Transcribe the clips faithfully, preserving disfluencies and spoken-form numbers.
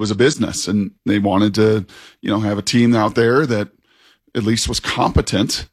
was a business, and they wanted to, you know, have a team out there that at least was competent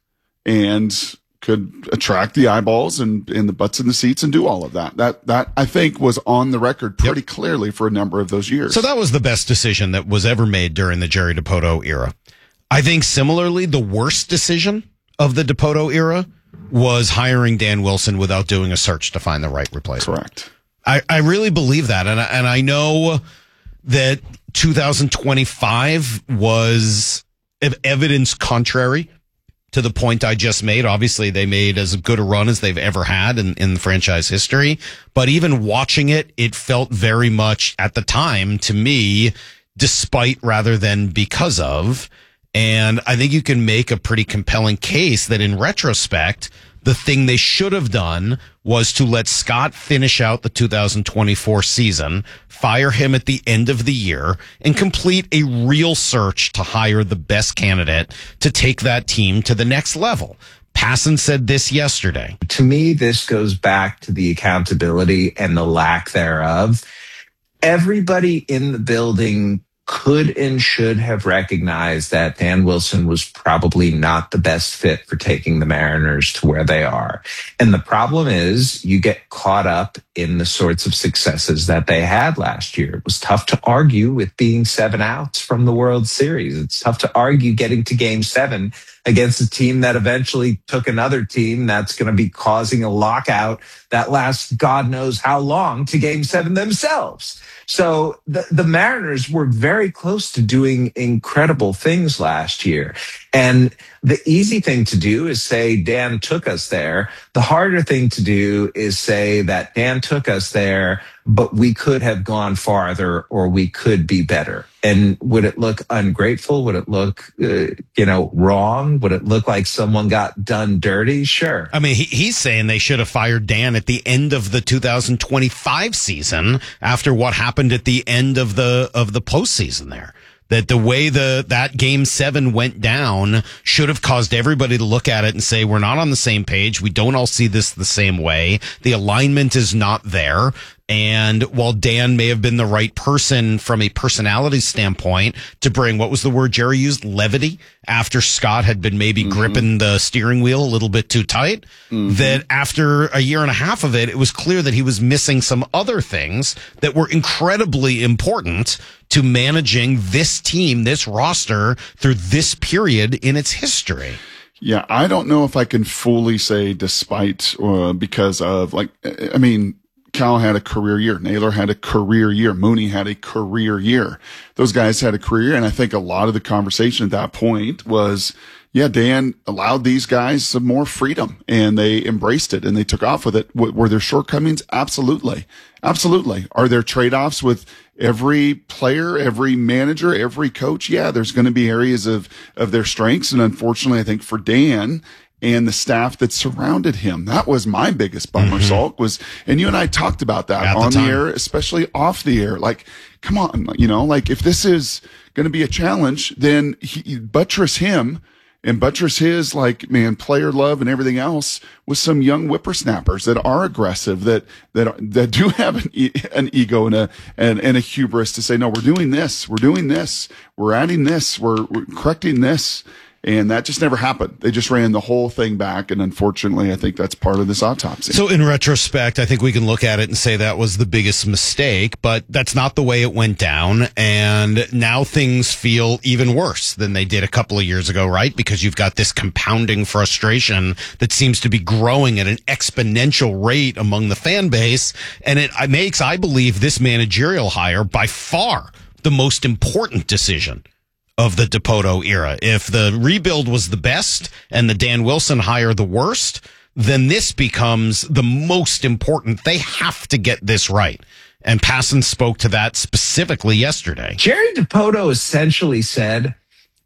and could attract the eyeballs and, and the butts in the seats and do all of that. That, that I think was on the record pretty yep. clearly for a number of those years. So that was the best decision that was ever made during the Jerry Dipoto era. I think similarly, the worst decision of the Dipoto era was hiring Dan Wilson without doing a search to find the right replacement. Correct. I, I really believe that. And I, and I know that two thousand twenty-five was evidence contrary to the point I just made. Obviously, they made as good a run as they've ever had in, in franchise history. But even watching it, it felt very much at the time to me, despite rather than because of. And I think you can make a pretty compelling case that in retrospect, the thing they should have done was to let Scott finish out the two thousand twenty-four season, fire him at the end of the year, and complete a real search to hire the best candidate to take that team to the next level. Passan said this yesterday. To me, this goes back to the accountability and the lack thereof. Everybody in the building could and should have recognized that Dan Wilson was probably not the best fit for taking the Mariners to where they are. And the problem is you get caught up in the sorts of successes that they had last year. It was tough to argue with being seven outs from the World Series. It's tough to argue getting to game seven against a team that eventually took another team that's going to be causing a lockout that lasts God knows how long to game seven themselves. So the, the Mariners were very close to doing incredible things last year. And the easy thing to do is say Dan took us there. The harder thing to do is say that Dan took us there, but we could have gone farther or we could be better. And would it look ungrateful? Would it look, uh, you know, wrong? Would it look like someone got done dirty? Sure. I mean, he, he's saying they should have fired Dan at the end of the two thousand twenty-five season after what happened at the end of the of the postseason there. That the way the that game seven went down should have caused everybody to look at it and say, we're not on the same page. We don't all see this the same way. The alignment is not there. And while Dan may have been the right person from a personality standpoint to bring, what was the word Jerry used? Levity, after Scott had been maybe mm-hmm. gripping the steering wheel a little bit too tight, mm-hmm. that after a year and a half of it, it was clear that he was missing some other things that were incredibly important to managing this team, this roster through this period in its history. Yeah, I don't know if I can fully say despite uh, because of, like, I mean, Cal had a career year. Naylor had a career year. Mooney had a career year. Those guys had a career year. And I think a lot of the conversation at that point was, yeah, Dan allowed these guys some more freedom and they embraced it and they took off with it. W- were there shortcomings? Absolutely. Absolutely. Are there trade-offs with every player, every manager, every coach? Yeah, there's going to be areas of, of their strengths. And unfortunately, I think for Dan and the staff that surrounded him, that was my biggest bummer, mm-hmm. Salk, was, and you and I talked about that At on the, the air, especially off the air. Like, come on, you know, like if this is going to be a challenge, then he, buttress him and buttress his, like, man, player love and everything else with some young whippersnappers that are aggressive, that, that, that do have an, e- an ego and a, and, and a hubris to say, no, we're doing this, we're doing this, we're adding this, we're, we're correcting this. And that just never happened. They just ran the whole thing back. And unfortunately, I think that's part of this autopsy. So in retrospect, I think we can look at it and say that was the biggest mistake, but that's not the way it went down. And now things feel even worse than they did a couple of years ago, right? Because you've got this compounding frustration that seems to be growing at an exponential rate among the fan base. And it makes, I believe, this managerial hire by far the most important decision of the Dipoto era. If the rebuild was the best and the Dan Wilson hire the worst, then this becomes the most important. They have to get this right. And Passan spoke to that specifically yesterday. Jerry Dipoto essentially said,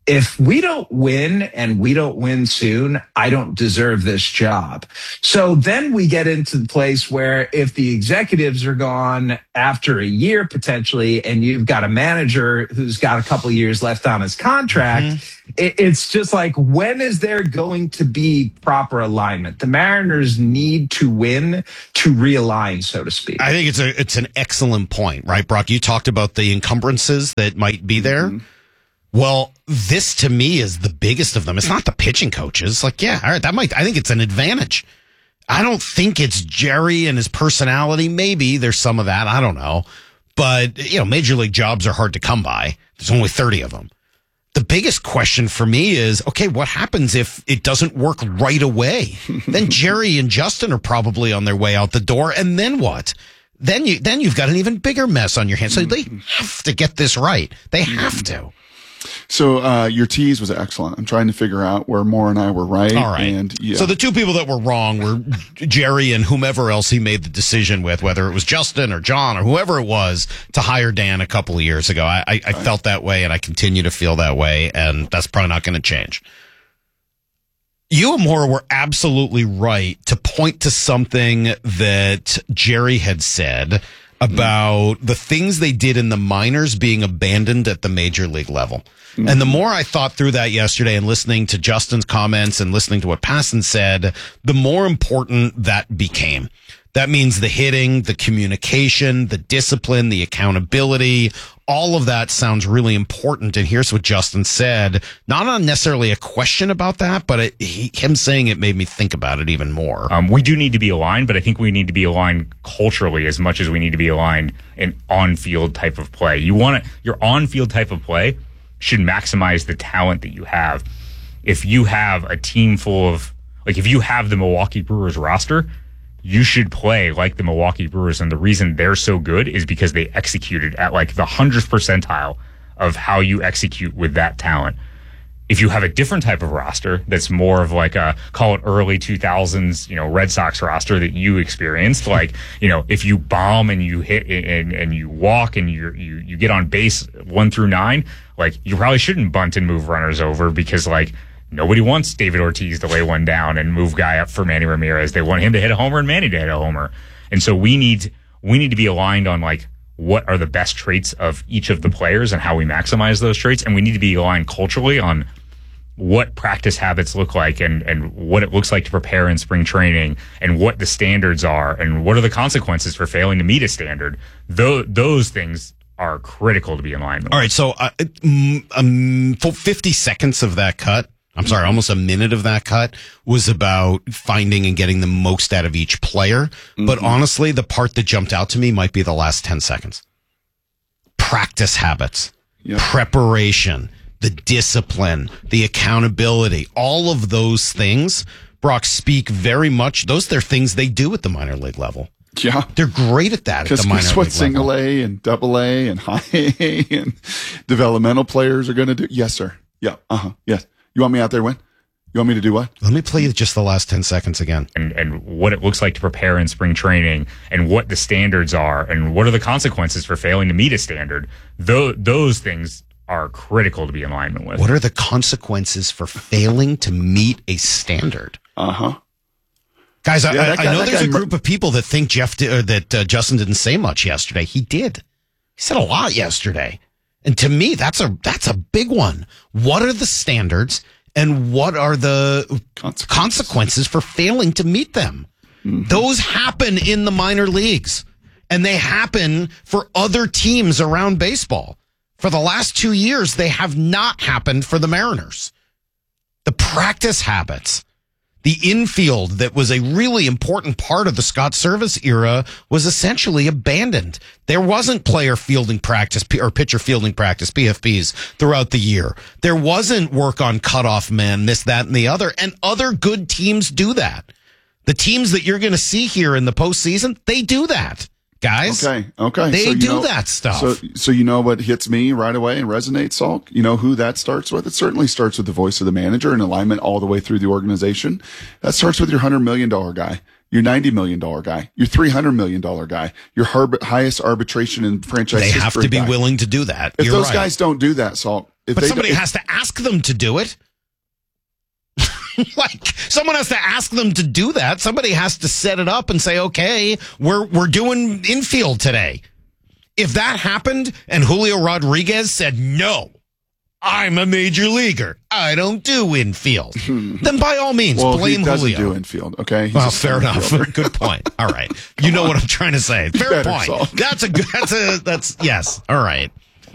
if we don't win and we don't win soon, I don't deserve this job. So then we get into the place where if the executives are gone after a year potentially, and you've got a manager who's got a couple of years left on his contract, mm-hmm. it, it's just like, when is there going to be proper alignment? The Mariners need to win to realign, so to speak. I think it's a it's an excellent point, right, Brock? You talked about the encumbrances that might be there. Mm-hmm. Well, this to me is the biggest of them. It's not the pitching coaches. Like, yeah, all right, that might, I think it's an advantage. I don't think it's Jerry and his personality. Maybe there's some of that. I don't know. But, you know, major league jobs are hard to come by. There's only thirty of them. The biggest question for me is, okay, what happens if it doesn't work right away? Then Jerry and Justin are probably on their way out the door. And then what? Then you, then you've got an even bigger mess on your hands. So they have to get this right. They have to. So uh, your tease was excellent. I'm trying to figure out where Moore and I were right. All right. And, yeah. So the two people that were wrong were Jerry and whomever else he made the decision with, whether it was Justin or John or whoever it was, to hire Dan a couple of years ago. I, I, I felt that way, and I continue to feel that way, and that's probably not going to change. You and Moore were absolutely right to point to something that Jerry had said about the things they did in the minors being abandoned at the major league level. Mm-hmm. And the more I thought through that yesterday and listening to Justin's comments and listening to what Passan said, the more important that became. That means the hitting, the communication, the discipline, the accountability, all of that sounds really important. And here's what Justin said. Not on necessarily a question about that, but it, he, him saying it made me think about it even more. Um, we do need to be aligned, but I think we need to be aligned culturally as much as we need to be aligned in on-field type of play. You want to, your on-field type of play should maximize the talent that you have. If you have a team full of, like if you have the Milwaukee Brewers roster, you should play like the Milwaukee Brewers. And the reason they're so good is because they executed at like the hundredth percentile of how you execute with that talent. If you have a different type of roster that's more of like a, call it early two thousands, you know, Red Sox roster that you experienced, like, you know, if you bomb and you hit and, and you walk and you you you get on base one through nine, like you probably shouldn't bunt and move runners over, because like, nobody wants David Ortiz to lay one down and move guy up for Manny Ramirez. They want him to hit a homer and Manny to hit a homer. And so we need we need to be aligned on like what are the best traits of each of the players and how we maximize those traits. And we need to be aligned culturally on what practice habits look like and, and what it looks like to prepare in spring training and what the standards are and what are the consequences for failing to meet a standard. Those, those things are critical to be in alignment. All right. So uh, um, for fifty seconds of that cut, I'm sorry, almost a minute of that cut was about finding and getting the most out of each player. Mm-hmm. But honestly, the part that jumped out to me might be the last ten seconds. Practice habits, yep. Preparation, the discipline, the accountability, all of those things, Brock, speak very much. Those are things they do at the minor league level. Yeah. They're great at that at the minor league level. Because what single A and double A and high A and developmental players are going to do. Yes, sir. Yeah. Uh-huh. Yes. You want me out there when? You want me to do what? Let me play you just the last ten seconds again. And and what it looks like to prepare in spring training and what the standards are and what are the consequences for failing to meet a standard. Those, those things are critical to be in alignment with. What are the consequences for failing to meet a standard? Uh-huh. Guys, yeah, I, guy, I know there's a guy, group of people that think Jeff did, or that uh, Justin didn't say much yesterday. He did. He said a lot yesterday. And to me, that's a that's a big one. What are the standards and what are the consequences, consequences for failing to meet them? Mm-hmm. Those happen in the minor leagues, and they happen for other teams around baseball. For the last two years, they have not happened for the Mariners. The practice habits. The infield that was a really important part of the Scott Service era was essentially abandoned. There wasn't player fielding practice or pitcher fielding practice, P F Ps, throughout the year. There wasn't work on cutoff men, this, that, and the other. And other good teams do that. The teams that you're going to see here in the postseason, they do that. Guys, okay, okay, they so you do know, that stuff. So, so you know what hits me right away and resonates, Salk? You know who that starts with? It certainly starts with the voice of the manager and alignment all the way through the organization. That starts with your one hundred million dollars guy, your ninety million dollars guy, your three hundred million dollars guy, your har- highest arbitration in franchise They history have to be guy. willing to do that. If You're those right. guys don't do that, Salk, if but they somebody if, has to ask them to do it. Like, someone has to ask them to do that. Somebody has to set it up and say, okay, we're we're doing infield today. If that happened and Julio Rodriguez said, no, I'm a major leaguer, I don't do infield, then by all means, well, blame he doesn't Julio. do infield, okay? He's well, a fair enough. Good point. All right. You know what I'm trying to say. Fair Better point. solve. That's a good, that's a, that's, yes. All right.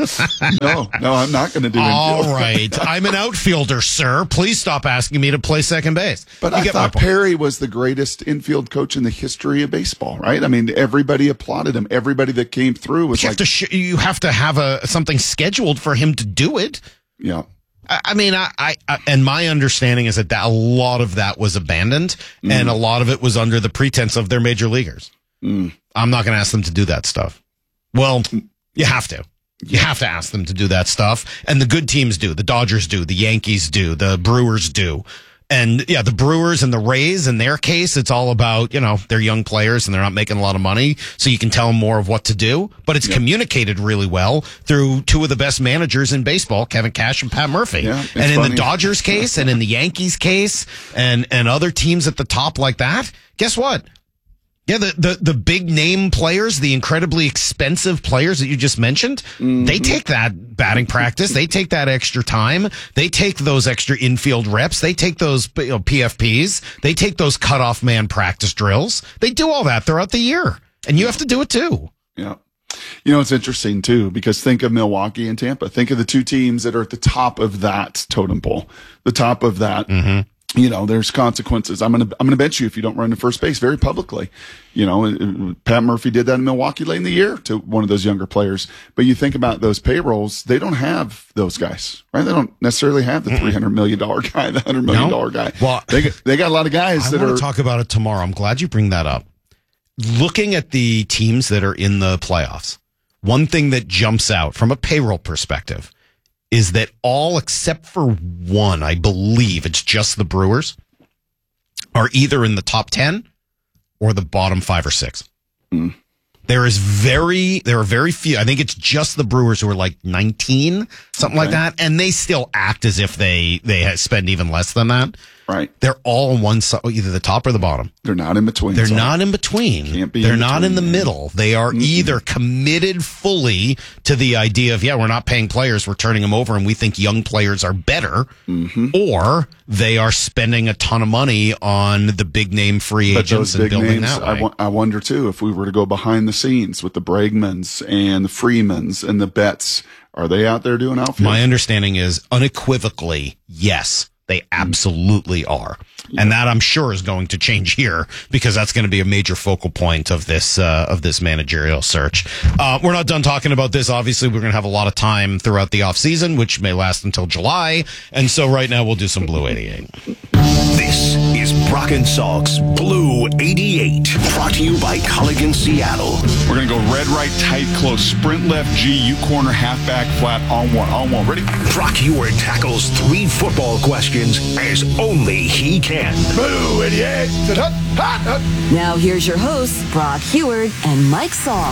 no, no, I'm not going to do infield. All right. I'm an outfielder, sir. Please stop asking me to play second base. But you I get my thought point. Perry was the greatest infield coach in the history of baseball, right? I mean, everybody applauded him. Everybody that came through was you like, have to sh- you have to have a something scheduled for him to do it. yeah. I, I mean, I, I, I and my understanding is that, that a lot of that was abandoned, mm. and a lot of it was under the pretense of they're major leaguers. Mm. I'm not going to ask them to do that stuff. Well, you have to. You have to ask them to do that stuff. And the good teams do. The Dodgers do. The Yankees do. The Brewers do. And yeah, the Brewers and the Rays, in their case, it's all about, you know, they're young players and they're not making a lot of money. So you can tell them more of what to do. But it's yep. communicated really well through two of the best managers in baseball, Kevin Cash and Pat Murphy. Yeah, and in funny. the Dodgers case and in the Yankees case and, and other teams at the top like that, guess what? Yeah, the, the, the big name players, the incredibly expensive players that you just mentioned, mm-hmm. they take that batting practice. They take that extra time. They take those extra infield reps. They take those you know, P F Ps. They take those cutoff man practice drills. They do all that throughout the year. And you have to do it too. Yeah. You know, it's interesting too, because think of Milwaukee and Tampa. Think of the two teams that are at the top of that totem pole, the top of that. Mm-hmm. You know, there's consequences. I'm going to, I'm going to bench you if you don't run to first base very publicly. You know, Pat Murphy did that in Milwaukee late in the year to one of those younger players. But you think about those payrolls, they don't have those guys, right? They don't necessarily have the three hundred million dollars guy, the one hundred million dollars no. guy. Well, they got, they got a lot of guys I that want are to talk about it tomorrow. I'm glad you bring that up. Looking at the teams that are in the playoffs, one thing that jumps out from a payroll perspective is that all except for one, I believe it's just the Brewers, are either in the top ten or the bottom five or six. Mm. There is very, there are very few. I think it's just the Brewers who are like nineteen, something okay. like that. And they still act as if they, they spend even less than that. Right. They're all on one side, either the top or the bottom. They're not in between. They're so not in between. Can't be They're in not between. in the middle. They are mm-hmm. either committed fully to the idea of, yeah, we're not paying players, we're turning them over, and we think young players are better, mm-hmm. or they are spending a ton of money on the big name free but agents those and big building names, that way. I, w- I wonder too, if we were to go behind the scenes with the Bregmans and the Freemans and the Betts, are they out there doing outfield? My understanding is unequivocally, yes, they absolutely are. Yeah. And that I'm sure is going to change here because that's going to be a major focal point of this uh, of this managerial search. Uh, we're not done talking about this. Obviously, we're going to have a lot of time throughout the offseason, which may last until July. And so right now we'll do some Blue eighty-eight. This is Brock and Salk's Blue eighty-eight, brought to you by Culligan Seattle. We're going to go red, right, tight, close, sprint left, G, U corner, halfback, flat, on one, on one. Ready? Brock Heward tackles three football questions as only he can. Blue eighty-eight. Now here's your hosts, Brock Heward and Mike Salk.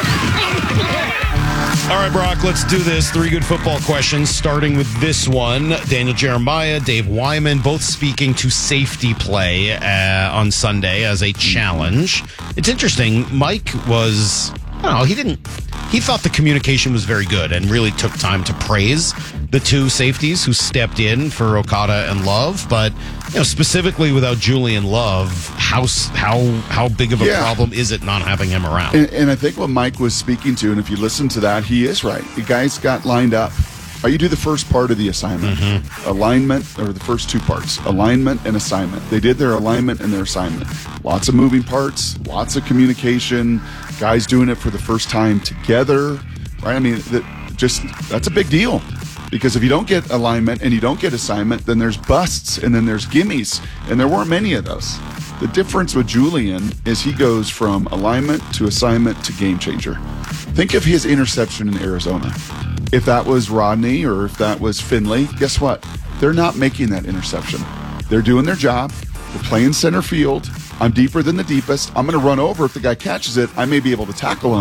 All right, Brock, let's do this. Three good football questions, starting with this one. Daniel Jeremiah, Dave Wyman, both speaking to safety play uh, on Sunday as a challenge. It's interesting. Mike was, I don't know, he didn't, he thought the communication was very good and really took time to praise the two safeties who stepped in for Okada and Love. But, you know, specifically without Julian Love, how how how big of a yeah. problem is it not having him around? And, and I think what Mike was speaking to, and if you listen to that, he is right. The guys got lined up. Or you do the first part of the assignment. Mm-hmm. Alignment, or the first two parts. Alignment and assignment. They did their alignment and their assignment. Lots of moving parts, lots of communication, guys doing it for the first time together, right? I mean, that just that's a big deal. Because if you don't get alignment and you don't get assignment, then there's busts and then there's gimmies. And there weren't many of those. The difference with Julian is he goes from alignment to assignment to game changer. Think of his interception in Arizona. If that was Rodney or if that was Finley, guess what? They're not making that interception. They're doing their job. They're playing center field. I'm deeper than the deepest. I'm going to run over. If the guy catches it, I may be able to tackle him,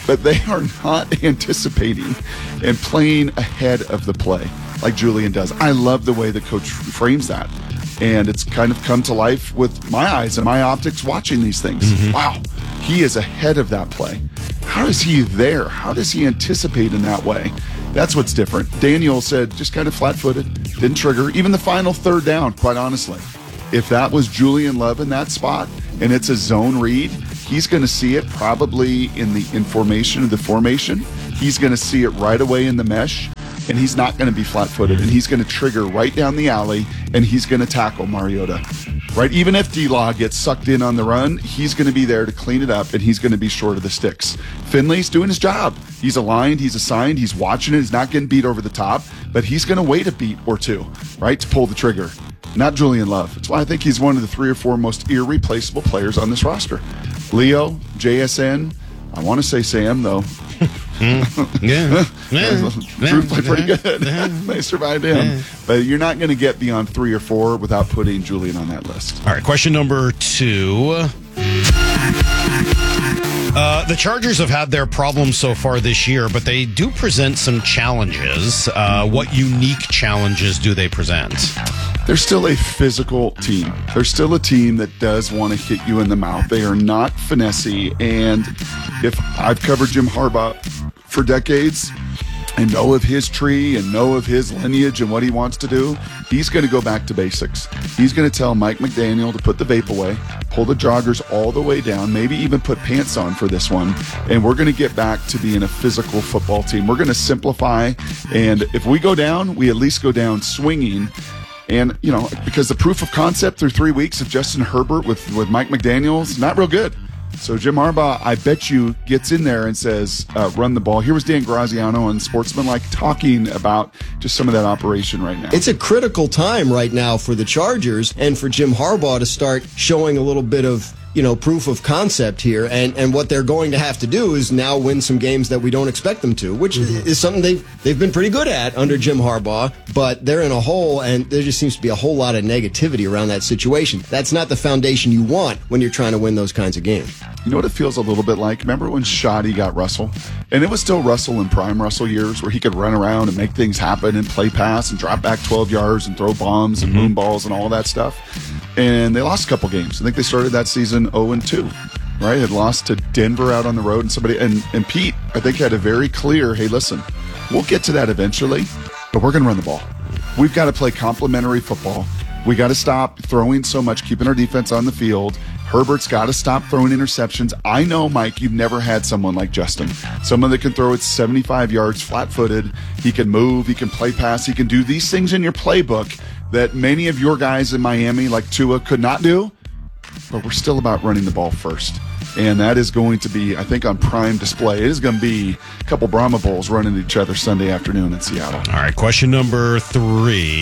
but they are not anticipating and playing ahead of the play like Julian does. I love the way the coach frames that. And it's kind of come to life with my eyes and my optics watching these things. Mm-hmm. Wow, he is ahead of that play. How is he there? How does he anticipate in that way? That's what's different. Daniel said just kind of flat-footed, didn't trigger. Even the final third down, quite honestly. If that was Julian Love in that spot and it's a zone read, he's going to see it probably in the information of the formation. He's going to see it right away in the mesh. And he's not going to be flat-footed, and he's going to trigger right down the alley, and he's going to tackle Mariota. Right? Even if D-Law gets sucked in on the run, he's going to be there to clean it up, and he's going to be short of the sticks. Finley's doing his job. He's aligned, he's assigned, he's watching it, he's not getting beat over the top, but he's going to wait a beat or two, right, to pull the trigger. Not Julian Love. That's why I think he's one of the three or four most irreplaceable players on this roster. Leo, J S N, I want to say Sam, though. mm, yeah. yeah. Drew played pretty good. They survived him. Yeah. But you're not going to get beyond three or four without putting Julian on that list. All right, question number two. Uh, the Chargers have had their problems so far this year, but they do present some challenges. Uh, what unique challenges do they present? They're still a physical team. They're still a team that does want to hit you in the mouth. They are not finessey. And if I've covered Jim Harbaugh for decades and know of his tree and know of his lineage and what he wants to do, he's going to go back to basics. He's going to tell Mike McDaniel to put the vape away, pull the joggers all the way down, maybe even put pants on for this one, and we're going to get back to being a physical football team. We're going to simplify, and if we go down, we at least go down swinging. And, you know, because the proof of concept through three weeks of Justin Herbert with, with Mike McDaniels, not real good. So Jim Harbaugh, I bet you, gets in there and says, uh, run the ball. Here was Dan Graziano on Sportsmanlike talking about just some of that operation right now. It's a critical time right now for the Chargers and for Jim Harbaugh to start showing a little bit of, you know, proof of concept here. And, and what they're going to have to do is now win some games that we don't expect them to, which mm-hmm. is something they've, they've been pretty good at under Jim Harbaugh. But they're in a hole, and there just seems to be a whole lot of negativity around that situation. That's not the foundation you want when you're trying to win those kinds of games. You know what it feels a little bit like? Remember when Shoddy got Russell? And it was still Russell in prime Russell years where he could run around and make things happen and play pass and drop back twelve yards and throw bombs and moon balls and all that stuff. And they lost a couple games. I think they started that season oh and two, right? Had lost to Denver out on the road, and somebody and, and Pete, I think, had a very clear, hey, listen, we'll get to that eventually, but we're going to run the ball. We've got to play complementary football. We got to stop throwing so much, keeping our defense on the field. Herbert's got to stop throwing interceptions. I know, Mike, you've never had someone like Justin. Someone that can throw it seventy-five yards flat-footed. He can move. He can play pass. He can do these things in your playbook that many of your guys in Miami, like Tua, could not do. But we're still about running the ball first. And that is going to be, I think, on prime display. It is going to be a couple Brahma Bowls running each other Sunday afternoon in Seattle. All right, question number three.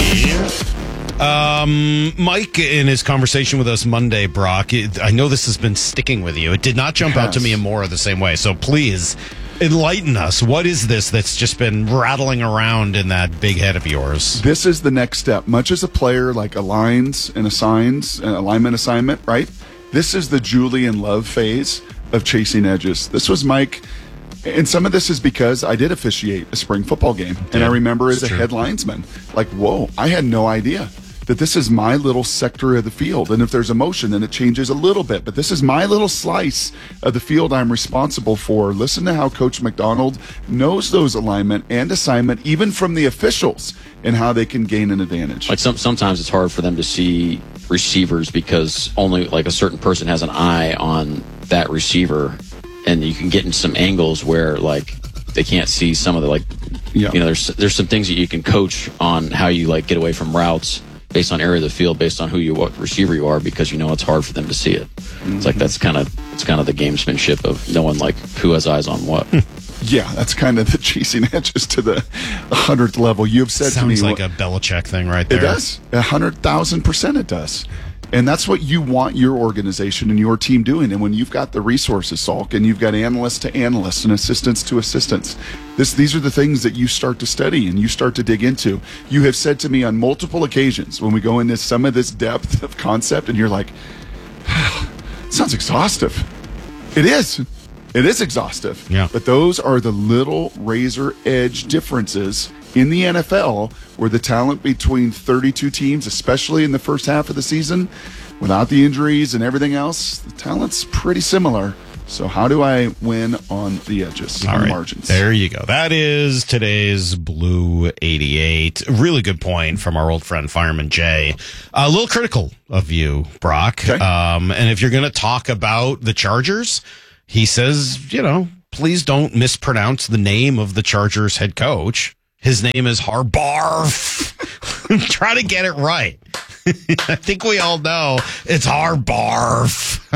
Um, Mike, in his conversation with us Monday, Brock, it, I know this has been sticking with you. It did not jump out to me and Maura the same way. So please enlighten us. What is this that's just been rattling around in that big head of yours? This is the next step. Much as a player like aligns and assigns, an alignment assignment, right? This is the Julian Love phase of chasing edges. This was Mike. And some of this is because I did officiate a spring football game. And yeah, I remember as a true. head linesman, like, whoa, I had no idea that this is my little sector of the field. And if there's a motion, then it changes a little bit. But this is my little slice of the field I'm responsible for. Listen to how Coach McDonald knows those alignment and assignment, even from the officials, and how they can gain an advantage. Like some, sometimes it's hard for them to see receivers because only like a certain person has an eye on that receiver. And you can get in some angles where, like, they can't see some of the, like, yeah. you know, there's there's some things that you can coach on how you, like, get away from routes based on area of the field, based on who you, what receiver you are, because you know it's hard for them to see it. Mm-hmm. It's like that's kind of it's kind of the gamesmanship of knowing, like, who has eyes on what. Yeah, that's kind of the chasing edges to the hundredth level. You've said Sounds to me, like a Belichick thing right there. It does. A hundred thousand percent it does. And that's what you want your organization and your team doing. And when you've got the resources, Salk, and you've got analysts to analysts and assistants to assistants, this, these are the things that you start to study and you start to dig into. You have said to me on multiple occasions when we go into some of this depth of concept, and you're like, it sounds exhaustive. It is. It is exhaustive. Yeah. But those are the little razor edge differences in the N F L where the talent between thirty-two teams, especially in the first half of the season, without the injuries and everything else, the talent's pretty similar. So how do I win on the edges, All on right. the margins? There you go. That is today's Blue eighty-eight. Really good point from our old friend Fireman Jay. A little critical of you, Brock. Okay. Um, and if you're going to talk about the Chargers, he says, you know, please don't mispronounce the name of the Chargers head coach. His name is Harbaugh. Try to get it right. I think we all know it's Harbaugh.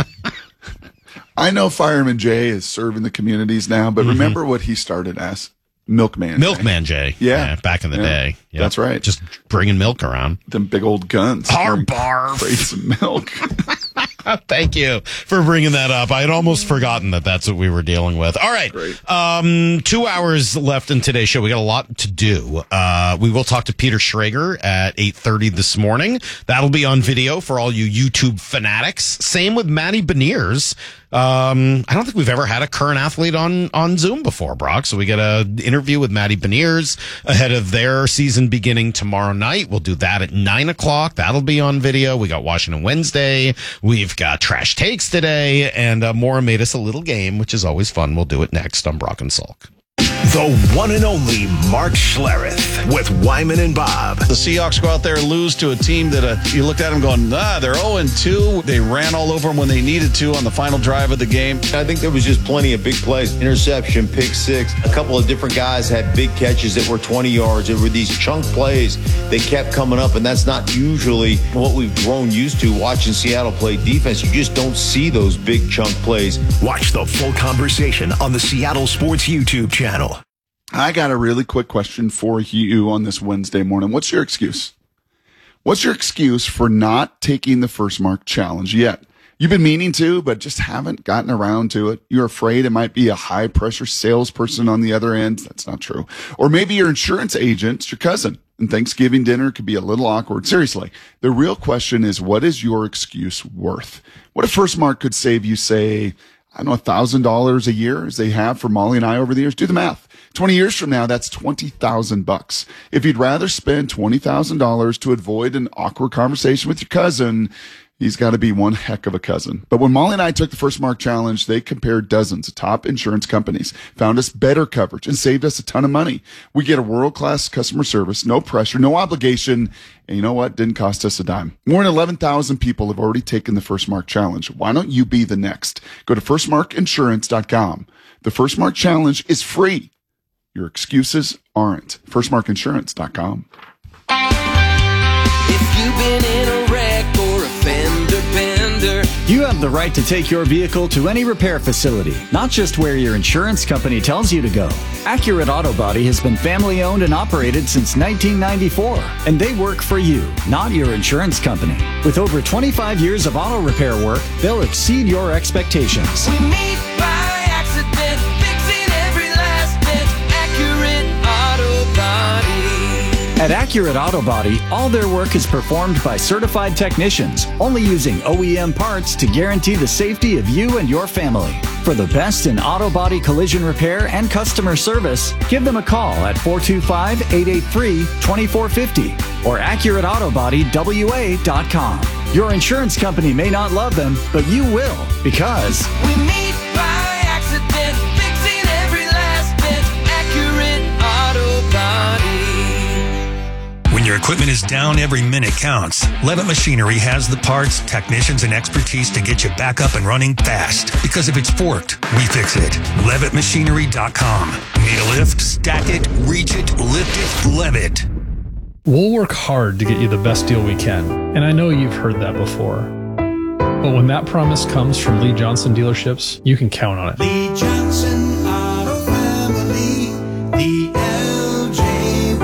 I know Fireman Jay is serving the communities now, but mm-hmm. remember what he started as? Milkman. Milkman Jay. Jay. Yeah. yeah. Back in the yeah. day. Yep. That's right. Just bringing milk around. Them big old guns. Harbaugh. Crates of milk. Thank you for bringing that up. I had almost forgotten that that's what we were dealing with. All right. Great. Um, two hours left in today's show. We got a lot to do. Uh, we will talk to Peter Schrager at eight thirty this morning. That'll be on video for all you YouTube fanatics. Same with Matty Beniers. Um, I don't think we've ever had a current athlete on, on Zoom before, Brock. So we get an interview with Matty Beniers ahead of their season beginning tomorrow night. We'll do that at nine o'clock. That'll be on video. We got Washington Wednesday. We've got Trash Takes today, and uh, Maura made us a little game, which is always fun. We'll do it next on Brock and Salk. The one and only Mark Schlereth with Wyman and Bob. The Seahawks go out there and lose to a team that uh, you looked at them going, ah, they're oh and two. They ran all over them when they needed to on the final drive of the game. I think there was just plenty of big plays. Interception, pick six. A couple of different guys had big catches that were twenty yards. There were these chunk plays that kept coming up, and that's not usually what we've grown used to watching Seattle play defense. You just don't see those big chunk plays. Watch the full conversation on the Seattle Sports YouTube channel. I got a really quick question for you on this Wednesday morning. What's your excuse? What's your excuse for not taking the First Mark Challenge yet? You've been meaning to, but just haven't gotten around to it. You're afraid it might be a high-pressure salesperson on the other end. That's not true. Or maybe your insurance agent's your cousin, and Thanksgiving dinner could be a little awkward. Seriously, the real question is, what is your excuse worth? What if First Mark could save you, say, I don't know, one thousand dollars a year, as they have for Molly and I over the years? Do the math. twenty years from now, that's twenty thousand bucks. If you'd rather spend twenty thousand dollars to avoid an awkward conversation with your cousin, he's got to be one heck of a cousin. But when Molly and I took the First Mark Challenge, they compared dozens of top insurance companies, found us better coverage, and saved us a ton of money. We get a world-class customer service, no pressure, no obligation, and you know what? Didn't cost us a dime. More than eleven thousand people have already taken the First Mark Challenge. Why don't you be the next? Go to first mark insurance dot com. The First Mark Challenge is free. Your excuses aren't. first mark insurance dot com. If you've been in a wreck or a fender bender, you have the right to take your vehicle to any repair facility, not just where your insurance company tells you to go. Accurate Auto Body has been family owned and operated since nineteen ninety-four, and they work for you, not your insurance company. With over twenty-five years of auto repair work, they'll exceed your expectations. we meet by accident, fixing every last bit. Accurate Auto Body. At Accurate Auto Body, all their work is performed by certified technicians, only using O E M parts to guarantee the safety of you and your family. For the best in auto body collision repair and customer service, give them a call at four two five, eight eight three, two four five zero or accurate auto body w a dot com. Your insurance company may not love them, but you will, because we meet by accident, fixing every last bit. Accurate Auto Body. When your equipment is down, every minute counts. Levitt Machinery has the parts, technicians, and expertise to get you back up and running fast. Because if it's forked, we fix it. levitt machinery dot com. Need a lift? Stack it, reach it, lift it, Levitt. We'll work hard to get you the best deal we can, and I know you've heard that before. But when that promise comes from Lee Johnson Dealerships, you can count on it. Lee Johnson Auto Family, the L J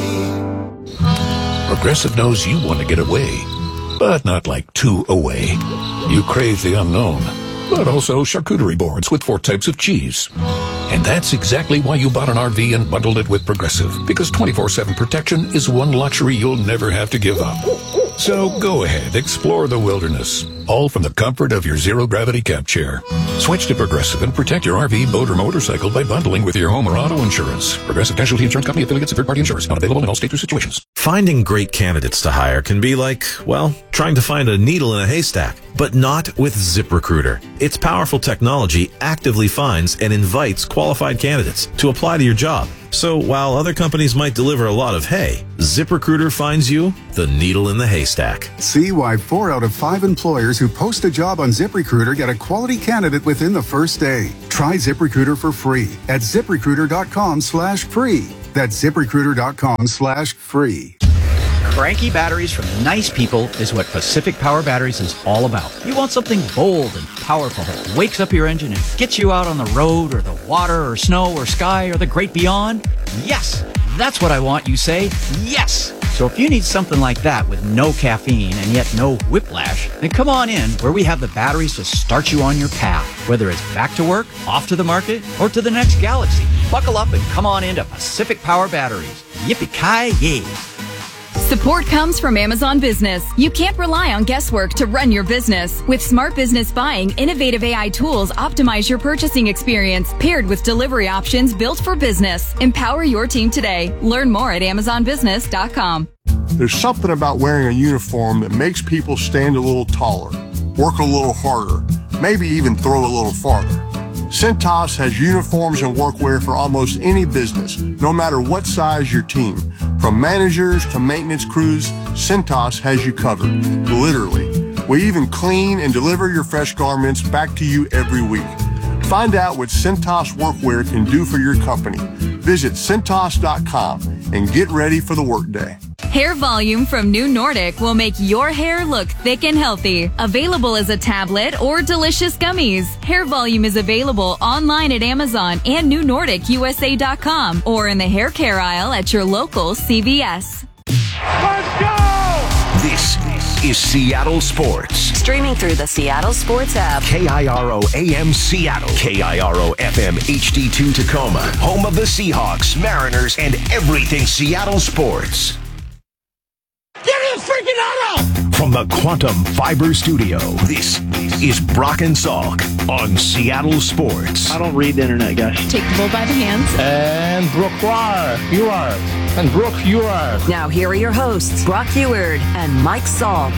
way. Progressive knows you want to get away, but not like two away. You crave the unknown, but also charcuterie boards with four types of cheese. And that's exactly why you bought an R V and bundled it with Progressive, because twenty-four seven protection is one luxury you'll never have to give up. So go ahead, explore the wilderness, all from the comfort of your zero-gravity camp chair. Switch to Progressive and protect your R V, boat, or motorcycle by bundling with your home or auto insurance. Progressive Casualty Insurance Company, affiliates, and third-party insurers. Not available in all states or situations. Finding great candidates to hire can be like, well, trying to find a needle in a haystack, but not with ZipRecruiter. Its powerful technology actively finds and invites qualified candidates to apply to your job. So while other companies might deliver a lot of hay, ZipRecruiter finds you the needle in the haystack. See why four out of five employers who post a job on ZipRecruiter get a quality candidate within the first day. Try ZipRecruiter for free at ZipRecruiter.com slash free. That's ZipRecruiter.com slash free. Cranky batteries from nice people is what Pacific Power Batteries is all about. You want something bold and powerful that wakes up your engine and gets you out on the road or the water or snow or sky or the great beyond? Yes, that's what I want, you say. Yes! So if you need something like that with no caffeine and yet no whiplash, then come on in where we have the batteries to start you on your path. Whether it's back to work, off to the market, or to the next galaxy. Buckle up and come on into Pacific Power Batteries. Yippee-ki-yay! Support comes from Amazon Business. You can't rely on guesswork to run your business. With Smart Business Buying, innovative A I tools optimize your purchasing experience, paired with delivery options built for business. Empower your team today. Learn more at amazon business dot com. There's something about wearing a uniform that makes people stand a little taller, work a little harder, maybe even throw a little farther. Cintas has uniforms and workwear for almost any business, no matter what size your team. From managers to maintenance crews, Cintas has you covered, literally. We even clean and deliver your fresh garments back to you every week. Find out what Cintas Workwear can do for your company. Visit Cintas dot com and get ready for the workday. Hair Volume from New Nordic will make your hair look thick and healthy. Available as a tablet or delicious gummies. Hair Volume is available online at Amazon and New Nordic U S A dot com or in the hair care aisle at your local C V S. Let's go! This is Seattle Sports. Streaming through the Seattle Sports app. K I R O A M Seattle. K I R O F M H D two Tacoma. Home of the Seahawks, Mariners, and everything Seattle sports. Get it freaking auto! From the Quantum Fiber Studio, this is Brock and Salk on Seattle Sports. I don't read the internet, guys. Take the bull by the hands. And Brooke, you are. You are. And Brooke, you are. Now here are your hosts, Brock Heward and Mike Salk.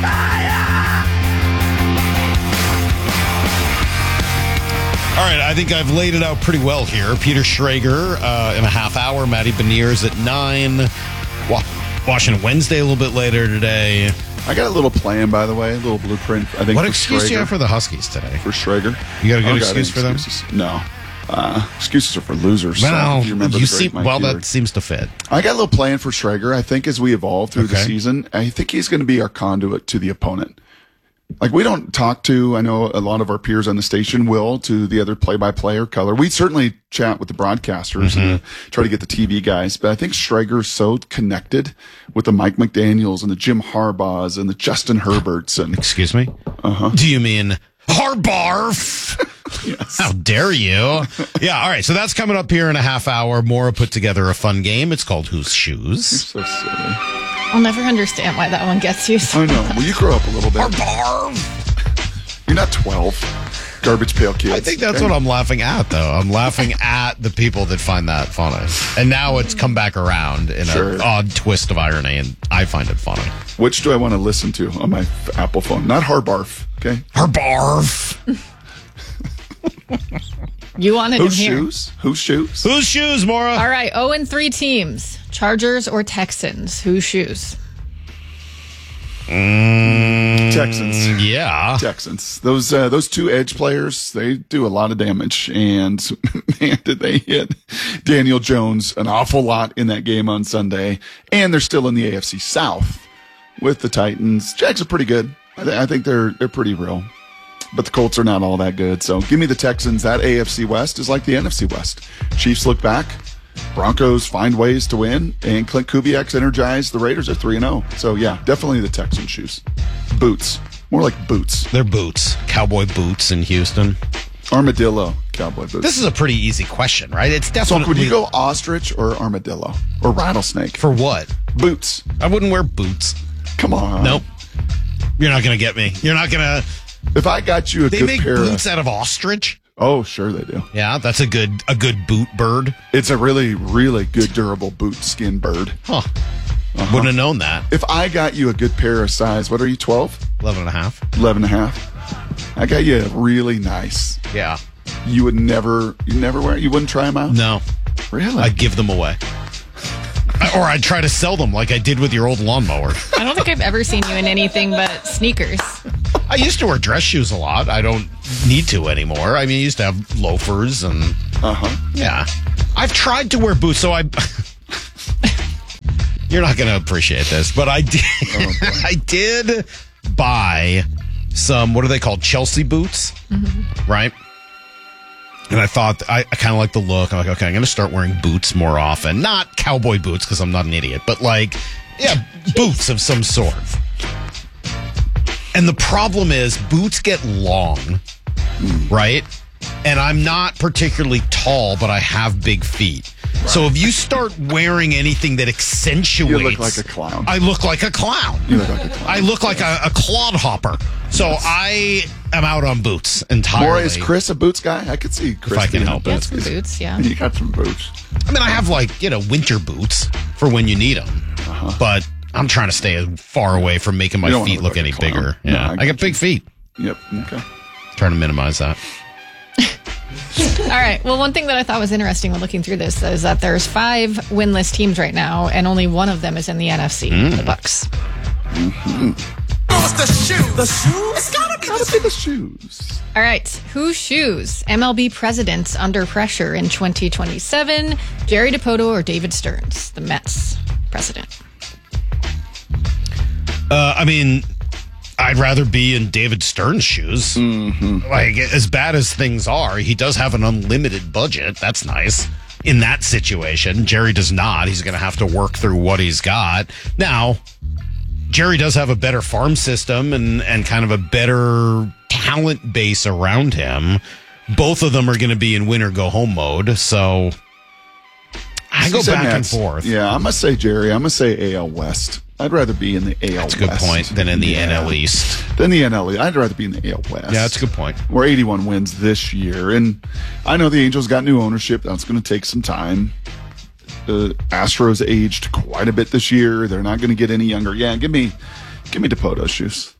All right, I think I've laid it out pretty well here. Peter Schrager uh, in a half hour. Matty Beniers at nine. Wa- Washington Wednesday a little bit later today. I got a little plan, by the way, a little blueprint. I think. What for excuse Schrager. do you have for the Huskies today? For Schrager, you got a good oh, excuse for them? Excuses. No, uh, excuses are for losers. Well, so you remember you the great see, Mike well, Heward. that seems to fit. I got a little plan for Schrager. I think as we evolve through the Okay. season, I think he's going to be our conduit to the opponent. Like, we don't talk to, I know a lot of our peers on the station will, to the other play-by-play or color. We certainly chat with the broadcasters Mm-hmm. and uh, try to get the T V guys, but I think Schrager's so connected with the Mike McDaniels and the Jim Harbaughs and the Justin Herberts and. Excuse me? Uh-huh. Do you mean Harbarf? Yes. How dare you? Yeah, all right. So that's coming up here in a half hour. Maura put together a fun game. It's called Whose Shoes? You're so silly. I'll never understand why that one gets you. So I know. Well, you grow up a little bit. You're not twelve. Garbage pail kids. I think that's okay? what I'm laughing at, though. I'm laughing at the people that find that funny. And now it's come back around in Sure. an odd twist of irony, and I find it funny. Which do I want to listen to on my f- Apple phone? Not Harbarf, okay? Harbarf. You wanted Whose him here. shoes? Whose shoes? Whose shoes, Maura? All right, oh and three teams. Chargers or Texans? Whose shoes? Mm, Texans. Yeah. Texans. Those uh, those two edge players, they do a lot of damage. And man, did they hit Daniel Jones an awful lot in that game on Sunday. And they're still in the A F C South with the Titans. Jags are pretty good. I, th- I think they're they're pretty real. But the Colts are not all that good. So give me the Texans. That A F C West is like the N F C West. Chiefs look back. Broncos find ways to win, and Clint Kubiak's energized. The Raiders are three and oh. So, yeah, definitely the Texan shoes. Boots. More like boots. They're boots. Cowboy boots in Houston. Armadillo cowboy boots. This is a pretty easy question, right? It's So, definitely... would you go ostrich or armadillo? Or rattlesnake? For what? Boots. I wouldn't wear boots. Come on. Nope. You're not going to get me. You're not going to. If I got you a they good make pair boots of, out of ostrich. Oh, sure they do. Yeah, that's a good a good boot bird. It's a really, really good durable boot skin bird. Huh. Uh-huh. Wouldn't have known that. If I got you a good pair of size, what are you, twelve? eleven and a half. eleven and a half. I got you a really nice. Yeah. You would never, you never wear it? You wouldn't try them out? No. Really? I'd give them away. Or I'd try to sell them like I did with your old lawnmower. I don't think I've ever seen you in anything but sneakers. I used to wear dress shoes a lot. I don't need to anymore. I mean, I used to have loafers and... Uh-huh. Yeah. I've tried to wear boots, so I... You're not going to appreciate this, but I did, oh, I did buy some, what are they called? Chelsea boots, mm-hmm. right? And I thought, I, I kind of like the look. I'm like, okay, I'm going to start wearing boots more often. Not cowboy boots, because I'm not an idiot, but like, yeah, boots of some sort. And the problem is, boots get long, right? And I'm not particularly tall, but I have big feet. Right. So if you start wearing anything that accentuates... You look like a clown. I look like a clown. You look like a clown. I look like a, a clodhopper. So yes. I am out on boots entirely. More, is Chris a boots guy? I could see Chris. If I can help it. Some boots, yeah. You got some boots. I mean, I have like, you know, winter boots for when you need them. Uh-huh. But I'm trying to stay as far away from making my feet look, look any bigger. No, yeah, I, I got big feet. Yep, okay. Trying to minimize that. All right. Well, one thing that I thought was interesting when looking through this is that there's five winless teams right now, and only one of them is in the N F C, mm. the Bucks. Mm-hmm. What's the shoe? The shoe? It's gotta be, gotta the, be the shoes. All right. Who shoes M L B presidents under pressure in twenty twenty-seven? Jerry Dipoto or David Stearns, the Mets president? Uh, I mean... I'd rather be in David Stern's shoes. Mm-hmm. Like, as bad as things are, he does have an unlimited budget. That's nice. In that situation, Jerry does not. He's going to have to work through what he's got. Now, Jerry does have a better farm system and, and kind of a better talent base around him. Both of them are going to be in win or go home mode. So I go back and forth. Yeah, I'm going to say Jerry. I'm going to say A L West. I'd rather be in the A L West. That's a good West point. Than in the yeah. N L East. Than the N L East. I'd rather be in the A L West. Yeah, that's a good point. We're eighty-one wins this year. And I know the Angels got new ownership. That's going to take some time. The Astros aged quite a bit this year. They're not going to get any younger. Yeah, give me give me Dipoto's shoes.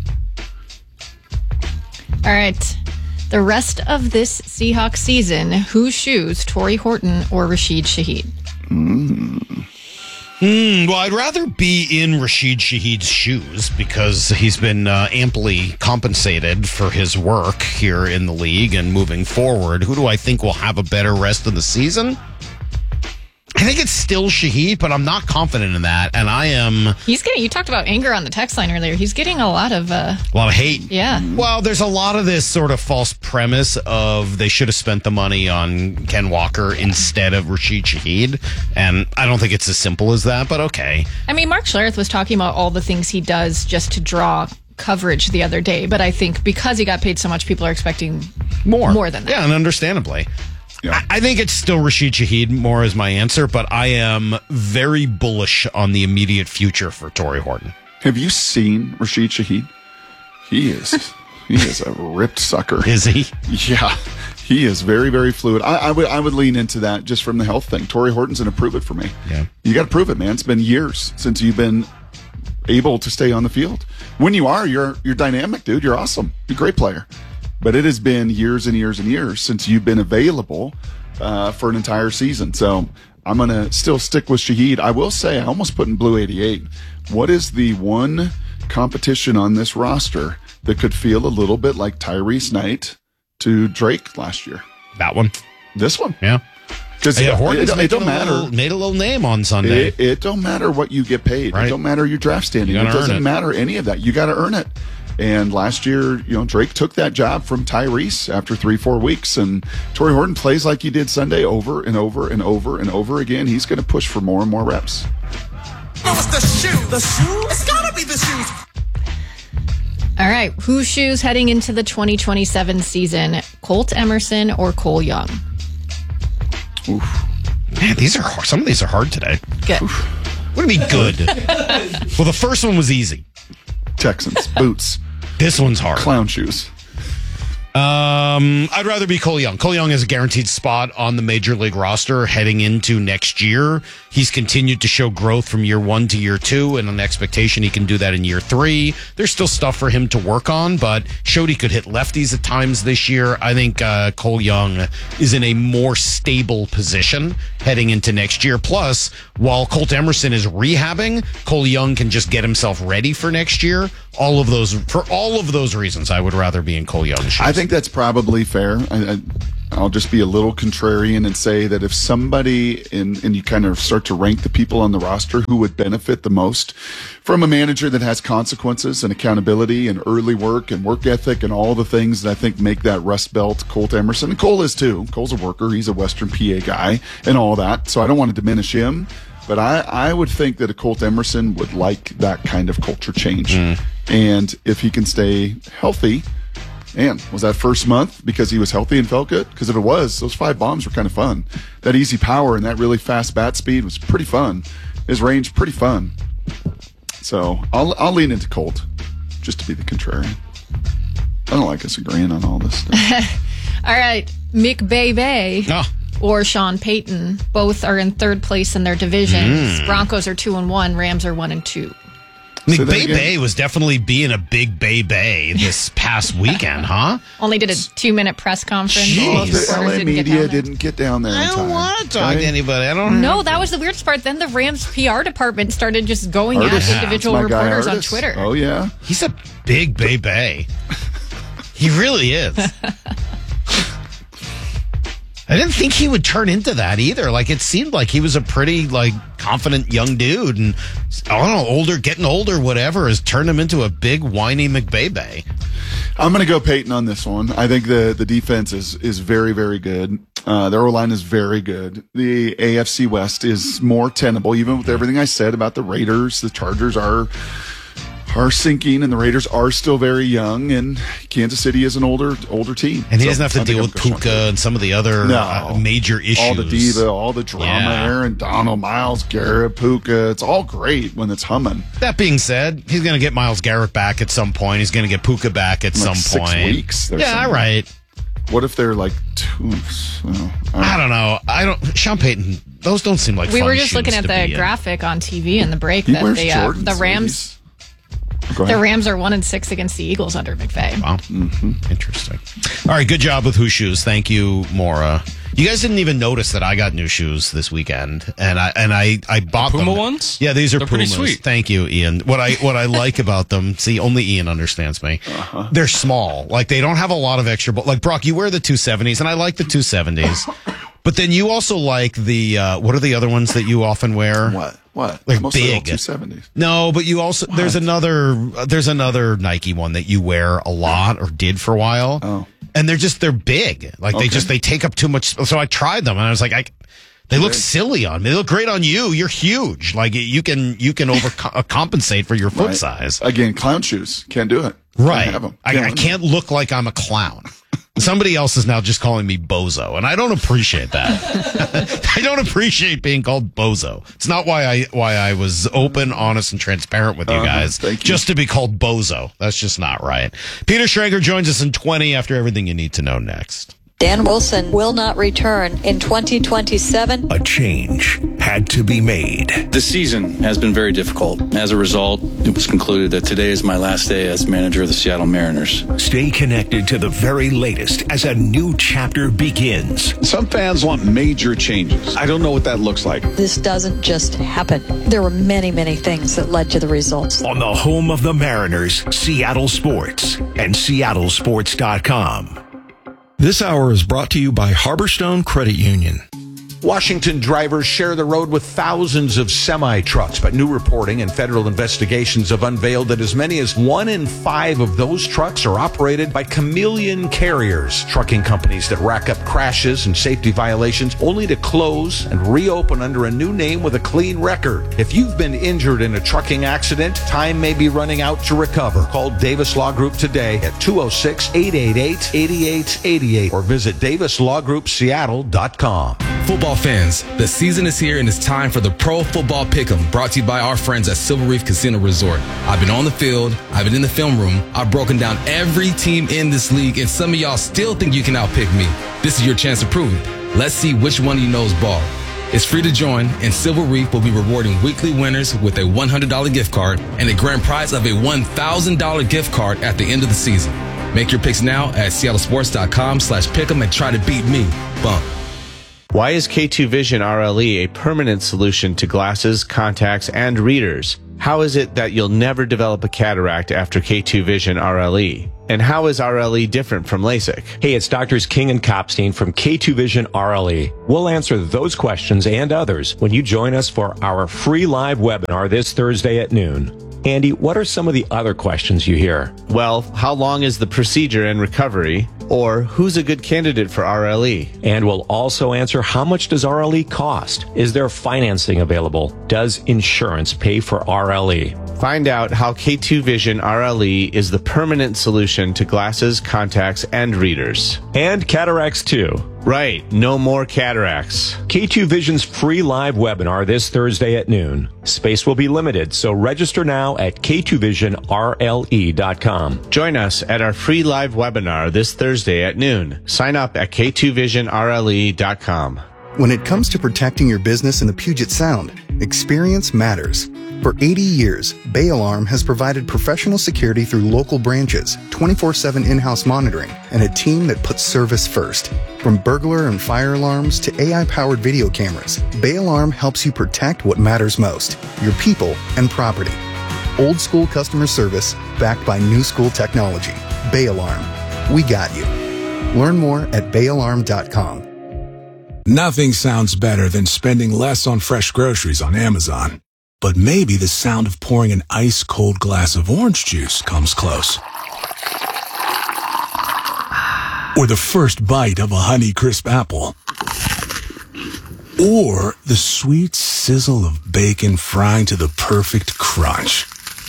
All right. The rest of this Seahawks season, whose shoes, Torrey Horton or Rashid Shaheed? Mm. Mm, well, I'd rather be in Rashid Shaheed's shoes because he's been uh, amply compensated for his work here in the league and moving forward. Who do I think will have a better rest of the season? I think it's still Shaheed, but I'm not confident in that. And I am... He's getting... You talked about anger on the text line earlier. He's getting a lot of... Uh, a lot of hate. Yeah. Well, there's a lot of this sort of false premise of they should have spent the money on Ken Walker instead of Rashid Shaheed. And I don't think it's as simple as that, but okay. I mean, Mark Schlereth was talking about all the things he does just to draw coverage the other day. But I think because he got paid so much, people are expecting more. More than that. Yeah, and understandably. Yeah. I think it's still Rashid Shaheed more as my answer, but I am very bullish on the immediate future for Torrey Horton. Have you seen Rashid Shaheed? He is he is a ripped sucker. Is he? Yeah. He is very, very fluid. I, I would I would lean into that just from the health thing. Torrey Horton's going to prove it for me. Yeah. You got to prove it, man. It's been years since you've been able to stay on the field. When you are, you're you're dynamic, dude. You're awesome. You're a great player. But it has been years and years and years since you've been available uh, for an entire season. So I'm going to still stick with Shaheed. I will say I almost put in Blue eighty-eight. What is the one competition on this roster that could feel a little bit like Tyrese Knight to Drake last year? That one. This one. Yeah. Because yeah, it, it, it don't matter. Little, made a little name on Sunday. It, it don't matter what you get paid. Right. It don't matter your draft standing. It doesn't it. matter any of that. You got to earn it. And last year, you know, Drake took that job from Tyrese after three, four weeks. And Torrey Horton plays like he did Sunday over and over and over and over again. He's going to push for more and more reps. What's the shoe? The shoe? It's got to be the shoes. All right. Whose shoes heading into the twenty twenty-seven season? Colt Emerson or Cole Young? Oof. Man, these are hard. Some of these are hard today. Good. Oof. What do you mean good? Well, the first one was easy. Texans, boots. This one's hard. Clown shoes. Um, I'd rather be Cole Young. Cole Young has a guaranteed spot on the major league roster heading into next year. He's continued to show growth from year one to year two, and an expectation he can do that in year three. There's still stuff for him to work on, but showed he could hit lefties at times this year. I think uh, Cole Young is in a more stable position heading into next year. Plus, while Colt Emerson is rehabbing, Cole Young can just get himself ready for next year. All of those, for all of those reasons, I would rather be in Cole Young's shoes. I think that's probably fair. I, I, I'll just be a little contrarian and say that if somebody, in, and you kind of start to rank the people on the roster who would benefit the most from a manager that has consequences and accountability and early work and work ethic and all the things that I think make that Rust Belt Colt Emerson. And Cole is too. Cole's a worker. He's a Western P A guy and all that. So I don't want to diminish him. But I, I would think that a Colt Emerson would like that kind of culture change. Mm. And if he can stay healthy, man, was that first month because he was healthy and felt good? Because if it was, those five bombs were kind of fun. That easy power and that really fast bat speed was pretty fun. His range, pretty fun. So I'll, I'll lean into Colt just to be the contrarian. I don't like us agreeing on all this stuff. All right, McBay oh. or Sean Payton, both are in third place in their divisions. Mm. Broncos are two and one. Rams are one and two. McBay Bay was definitely being a big Bay Bay this past weekend, huh? Only did a two-minute press conference. Jeez. Most The L A didn't media get didn't get down there. I don't want to talk right? to anybody. I don't. No, that was the weirdest part. Then the Rams P R department started just going Artis. at individual That's my guy, reporters on Artis. Twitter. Oh yeah, he's a big Bay Bay. He really is. I didn't think he would turn into that either. Like, it seemed like he was a pretty, like, confident young dude. And, I don't know, older, getting older, whatever, has turned him into a big, whiny McBay. I'm going to go Peyton on this one. I think the, the defense is, is very, very good. Uh, their O-line is very good. The A F C West is more tenable, even with everything I said about the Raiders. The Chargers are... are sinking, and the Raiders are still very young, and Kansas City is an older older team. And he So doesn't have to I think deal I'm with going Puka and some of the other No. uh, major issues. All the diva, all the drama, Yeah. Aaron Donald, Miles Garrett, Puka. It's all great when it's humming. That being said, he's going to get Miles Garrett back at some point. He's going to get Puka back at In like some six point. weeks or Yeah, something. right. What if they're like two? Well, I don't know. I don't. Sean Payton. Those don't seem like we fun were just looking shoes at to the be in. graphic on T V in the break He that wears the uh, Jordans, the Rams Go the ahead. Rams are one and six against the Eagles under McVay. Wow. Mm-hmm. Interesting. All right. Good job with Who Shoes. Thank you, Maura. You guys didn't even notice that I got new shoes this weekend, and I and I I bought Puma them. ones? Yeah, these are They're pretty Pumas. sweet. Thank you, Ian. What I what I like about them, see, only Ian understands me. Uh-huh. They're small. Like, they don't have a lot of extra. But like, Brock, you wear the two seventies, and I like the two seventies. But then you also like the uh, what are the other ones that you often wear? What? What? Like Mostly all big two seventies. No, but you also there's another uh, there's another Nike one that you wear a lot or did for a while. Oh. And they're just they're big. Like Okay. they just they take up too much. So I tried them and I was like, I they look Big. silly on me. They look great on you. You're huge. Like you can you can over compensate for your foot Right. size. Again, clown shoes. Can't do it. Can't Right. have 'em. I, Can't I win. can't look like I'm a clown. Somebody else is now just calling me bozo, and I don't appreciate that. I don't appreciate being called bozo. It's not why I why I was open, honest, and transparent with you Uh-huh. guys. Thank you. Just to be called bozo. That's just not right. Peter Schrager joins us in twenty after everything you need to know next. Dan Wilson will not return in twenty twenty-seven. A change had to be made. This season has been very difficult. As a result, it was concluded that today is my last day as manager of the Seattle Mariners. Stay connected to the very latest as a new chapter begins. Some fans want major changes. I don't know what that looks like. This doesn't just happen. There were many, many things that led to the results. On the home of the Mariners, Seattle Sports and Seattle Sports dot com. This hour is brought to you by Harborstone Credit Union. Washington drivers share the road with thousands of semi-trucks, but new reporting and federal investigations have unveiled that as many as one in five of those trucks are operated by chameleon carriers, trucking companies that rack up crashes and safety violations only to close and reopen under a new name with a clean record. If you've been injured in a trucking accident, time may be running out to recover. Call Davis Law Group today at two oh six, eight eight eight, eight eight eight eight or visit davis law group seattle dot com. Football fans, the season is here and it's time for the Pro Football Pick'em, brought to you by our friends at Silver Reef Casino Resort. I've been on the field, I've been in the film room, I've broken down every team in this league, and some of y'all still think you can outpick me. This is your chance to prove it. Let's see which one of you knows ball. It's free to join, and Silver Reef will be rewarding weekly winners with a one hundred dollars gift card and a grand prize of a one thousand dollars gift card at the end of the season. Make your picks now at seattlesports.com slash pick'em and try to beat me. Bump. Why is K two Vision R L E a permanent solution to glasses, contacts, and readers? How is it that you'll never develop a cataract after K two Vision R L E? And how is R L E different from LASIK? Hey, it's Doctors King and Kopstein from K two Vision R L E. We'll answer those questions and others when you join us for our free live webinar this Thursday at noon. Andy, what are some of the other questions you hear? Well, how long is the procedure and recovery? Or who's a good candidate for R L E? And we'll also answer, how much does R L E cost? Is there financing available? Does insurance pay for R L E? Find out how K two Vision R L E is the permanent solution to glasses, contacts, and readers. And cataracts too. Right, no more cataracts. K two Vision's free live webinar this Thursday at noon. Space will be limited, so register now at K two vision R L E dot com. Join us at our free live webinar this Thursday at noon. Sign up at K two vision R L E dot com. When it comes to protecting your business in the Puget Sound, experience matters. For eighty years, Bay Alarm has provided professional security through local branches, twenty-four seven in-house monitoring, and a team that puts service first. From burglar and fire alarms to A I-powered video cameras, Bay Alarm helps you protect what matters most, your people and property. Old school customer service backed by new school technology. Bay Alarm. We got you. Learn more at bay alarm dot com. Nothing sounds better than spending less on fresh groceries on Amazon. But maybe the sound of pouring an ice-cold glass of orange juice comes close. Or the first bite of a Honeycrisp apple. Or the sweet sizzle of bacon frying to the perfect crunch.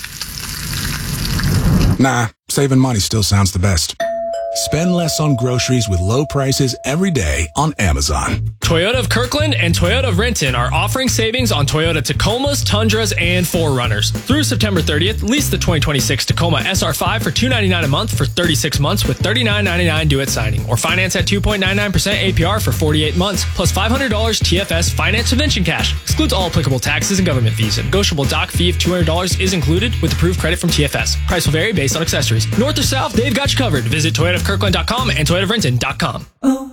Nah, saving money still sounds the best. Spend less on groceries with low prices every day on Amazon. Toyota of Kirkland and Toyota of Renton are offering savings on Toyota Tacomas, Tundras, and four runners. Through September thirtieth, lease the twenty twenty-six Tacoma S R five for two hundred ninety-nine dollars a month for thirty-six months with thirty-nine ninety-nine due at signing, or finance at two point nine nine percent A P R for forty-eight months, plus five hundred dollars T F S finance subvention cash. Excludes all applicable taxes and government fees. A negotiable dock fee of two hundred dollars is included with approved credit from T F S. Price will vary based on accessories. North or south, they've got you covered. Visit Toyota of Kirkland dot com and Toyota of Renton dot com.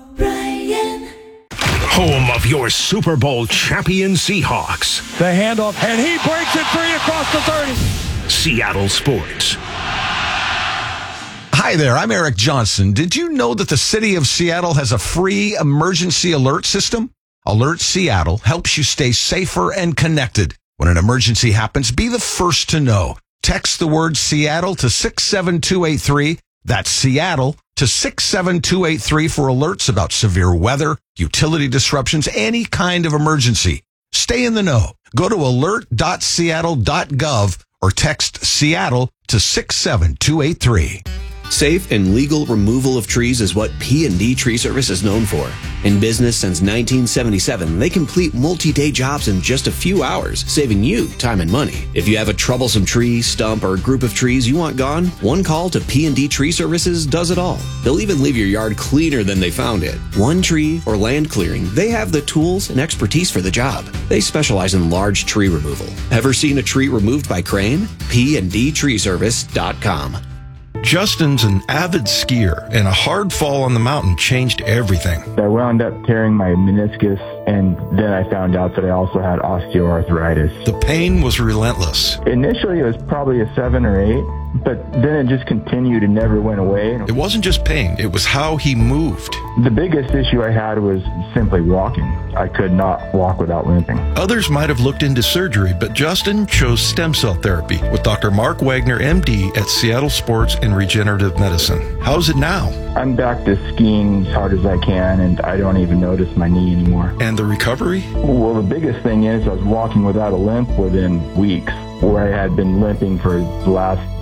Home of your Super Bowl champion Seahawks. The handoff, and he breaks it free across the thirty. Seattle Sports. Hi there, I'm Eric Johnson. Did you know that the city of Seattle has a free emergency alert system? Alert Seattle helps you stay safer and connected. When an emergency happens, be the first to know. Text the word Seattle to six seven two eight three. That's Seattle to six seven two eight three for alerts about severe weather, utility disruptions, any kind of emergency. Stay in the know. Go to alert dot seattle dot gov or text Seattle to six seven two eight three. Safe and legal removal of trees is what P and D Tree Service is known for. In business since nineteen seventy-seven, they complete multi-day jobs in just a few hours, saving you time and money. If you have a troublesome tree, stump, or group of trees you want gone, one call to P and D Tree Services does it all. They'll even leave your yard cleaner than they found it. One tree or land clearing, they have the tools and expertise for the job. They specialize in large tree removal. Ever seen a tree removed by crane? P and D Tree Service dot com. Justin's an avid skier, and a hard fall on the mountain changed everything. I wound up tearing my meniscus, and then I found out that I also had osteoarthritis. The pain was relentless. Initially, it was probably a seven or eight, but then it just continued and never went away. It wasn't just pain, it was how he moved. The biggest issue I had was simply walking. I could not walk without limping. Others might have looked into surgery, but Justin chose stem cell therapy with Doctor Mark Wagner, M D, at Seattle Sports and Regenerative Medicine. How's it now? I'm back to skiing as hard as I can, and I don't even notice my knee anymore. And the recovery? Well, the biggest thing is I was walking without a limp within weeks, where I had been limping for the last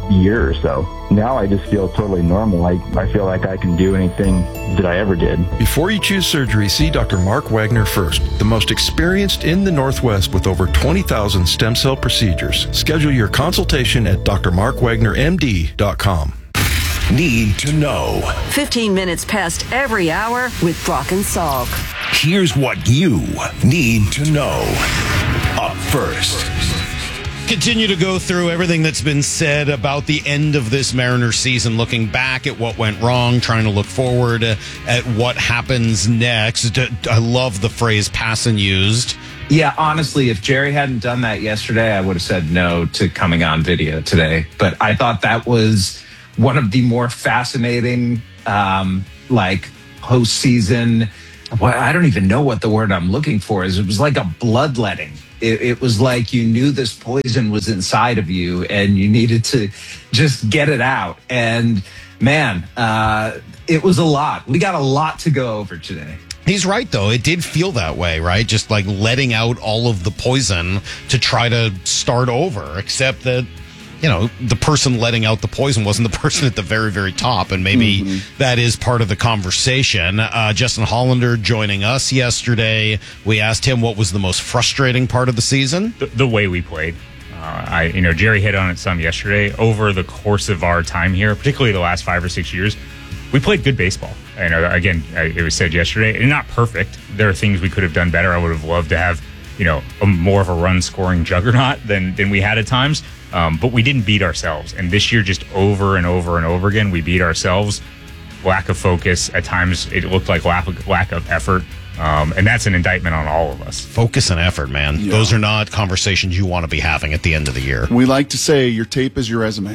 year or so. Now I just feel totally normal. I, I feel like I can do anything that I ever did. Before you choose surgery, see Doctor Mark Wagner first, the most experienced in the Northwest with over twenty thousand stem cell procedures. Schedule your consultation at d r mark wagner m d dot com. Need to know. fifteen minutes past every hour with Brock and Salk. Here's what you need to know. Up first. Continue to go through everything that's been said about the end of this Mariners season, looking back at what went wrong, trying to look forward at what happens next. I love the phrase Passan used. Yeah, honestly, if Jerry hadn't done that yesterday, I would have said no to coming on video today. But I thought that was one of the more fascinating, um, like, postseason. Well, I don't even know what the word I'm looking for is. It was like a bloodletting. It, it was like you knew this poison was inside of you and you needed to just get it out. And man, uh, it was a lot. We got a lot to go over today. He's right, though. It did feel that way, right? Just like letting out all of the poison to try to start over, except that, you know, the person letting out the poison wasn't the person at the very, very top, and maybe mm-hmm. that is part of the conversation. Uh, Justin Hollander joining us yesterday. We asked him what was the most frustrating part of the season. The, the way we played. Uh, I, you know, Jerry hit on it some yesterday. Over the course of our time here, particularly the last five or six years, we played good baseball. And uh, again, it was said yesterday, and not perfect. There are things we could have done better. I would have loved to have, you know, a, more of a run-scoring juggernaut than than we had at times. Um, but we didn't beat ourselves. And this year, just over and over and over again, we beat ourselves. Lack of focus. At times, it looked like lack of, lack of effort. Um, and that's an indictment on all of us. Focus and effort, man. Yeah. Those are not conversations you want to be having at the end of the year. We like to say your tape is your resume.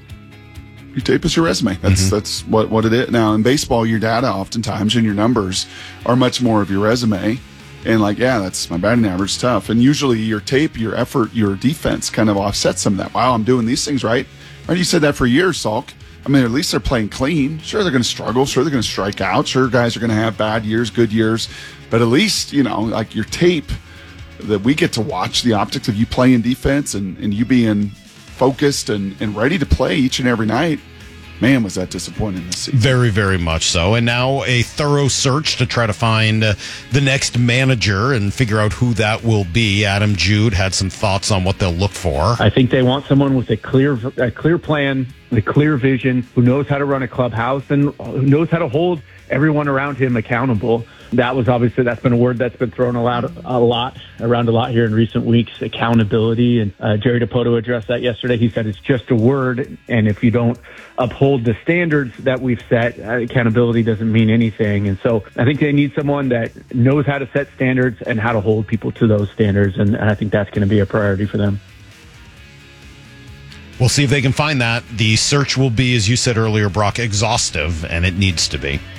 Your tape is your resume. That's mm-hmm. that's what, what it is. Now, in baseball, your data oftentimes and your numbers are much more of your resume. And like, yeah, that's my batting average, tough. And usually your tape, your effort, your defense kind of offsets some of that. Wow, I'm doing these things right. Right? You said that for years, Salk. I mean, at least they're playing clean. Sure, they're going to struggle. Sure, they're going to strike out. Sure, guys are going to have bad years, good years. But at least, you know, like your tape, that we get to watch the optics of you playing defense and, and you being focused and, and ready to play each and every night. Man, was that disappointing this season. Very, very much so. And now a thorough search to try to find uh, the next manager and figure out who that will be. Adam Jude had some thoughts on what they'll look for. I think they want someone with a clear, a clear plan, a clear vision, who knows how to run a clubhouse and who knows how to hold everyone around him accountable. That was obviously, that's been a word that's been thrown a lot, a lot around a lot here in recent weeks, accountability. And uh, Jerry DiPoto addressed that yesterday. He said it's just a word. And if you don't uphold the standards that we've set, uh, accountability doesn't mean anything. And so I think they need someone that knows how to set standards and how to hold people to those standards. And, and I think that's going to be a priority for them. We'll see if they can find that. The search will be, as you said earlier, Brock, exhaustive, and it needs to be.